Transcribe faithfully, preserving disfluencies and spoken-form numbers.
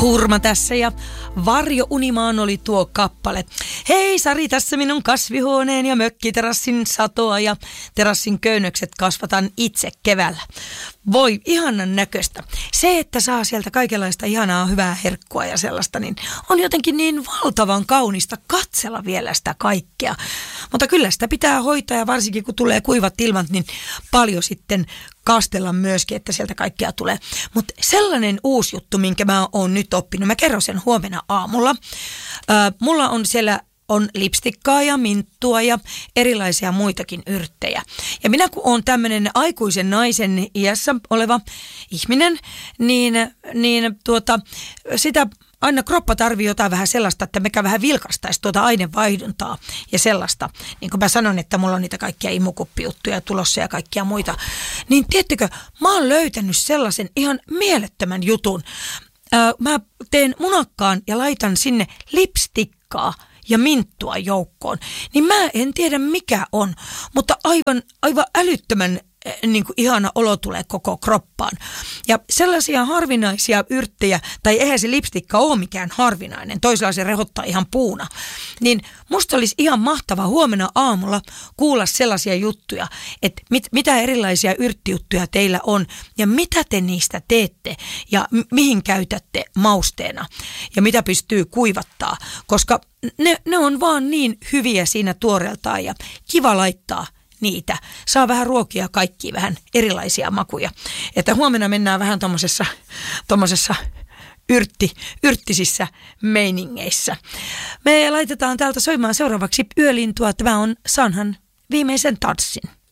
Hurma tässä ja Varjo Unimaan oli tuo kappale. Hei Sari, tässä minun kasvihuoneen ja mökkiterassin satoa ja terassin köynnökset kasvatan itse keväällä. Voi, ihanan näköistä. Se, että saa sieltä kaikenlaista ihanaa hyvää herkkua ja sellaista, niin on jotenkin niin valtavan kaunista katsella vielä sitä kaikkea. Mutta kyllä sitä pitää hoitaa ja varsinkin kun tulee kuivat ilmat, niin paljon sitten kastella myöskin, että sieltä kaikkea tulee. Mutta sellainen uusi juttu, minkä mä oon nyt oppinut, mä kerron sen huomenna aamulla. Äh, mulla on siellä on lipstikkaa ja minttua ja erilaisia muitakin yrttejä. Ja minä kun olen tämmöinen aikuisen naisen iässä oleva ihminen, niin, niin tuota, sitä aina kroppa tarvii jotain vähän sellaista, että mekä vähän vilkastaisi tuota ainevaihduntaa ja sellaista. Niin kuin mä sanon, että mulla on niitä kaikkia imukuppijuttuja tulossa ja kaikkia muita. Niin tiedättekö, mä oon löytänyt sellaisen ihan mielettömän jutun. Äh, mä teen munakkaan ja laitan sinne lipstikkaa ja minttua joukkoon, niin mä en tiedä mikä on, mutta aivan, aivan älyttömän niin kuin ihana olo tulee koko kroppaan. Ja sellaisia harvinaisia yrttejä, tai eihän se lipstikka ole mikään harvinainen, toisella se rehottaa ihan puuna, niin musta olisi ihan mahtava huomenna aamulla kuulla sellaisia juttuja, että mit, mitä erilaisia yrttijuttuja teillä on, ja mitä te niistä teette, ja m- mihin käytätte mausteena, ja mitä pystyy kuivattaa, koska ne, ne on vaan niin hyviä siinä tuoreeltaan, ja kiva laittaa niitä. Saa vähän ruokia kaikkia, vähän erilaisia makuja. Että huomenna mennään vähän tommosessa, tommosessa yrtti, yrttisissä meiningeissä. Me laitetaan täältä soimaan seuraavaksi yölintua. Tämä on Sanhan viimeisen tanssin.